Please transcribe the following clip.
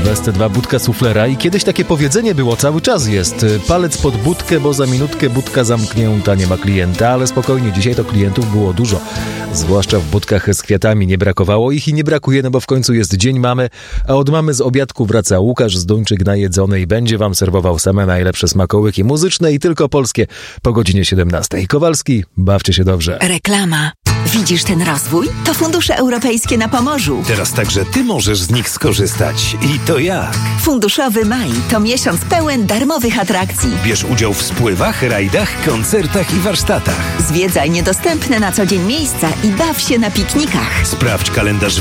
Bez te dwa budka suflera i kiedyś takie powiedzenie było, cały czas jest. Palec pod budkę, bo za minutkę budka zamknięta, nie ma klienta, ale spokojnie, dzisiaj to klientów było dużo. Zwłaszcza w budkach z kwiatami nie brakowało ich i nie brakuje, no bo w końcu jest Dzień Mamy, a od mamy z obiadku wraca Łukasz Zduńczyk najedzony i będzie wam serwował same najlepsze smakołyki muzyczne i tylko polskie po godzinie 17. Kowalski, bawcie się dobrze. Reklama. Widzisz ten rozwój? To fundusze europejskie na Pomorzu. Teraz także ty możesz z nich skorzystać. I to jak? Funduszowy maj to miesiąc pełen darmowych atrakcji. Bierz udział w spływach, rajdach, koncertach i warsztatach. Zwiedzaj niedostępne na co dzień miejsca i baw się na piknikach. Sprawdź kalendarz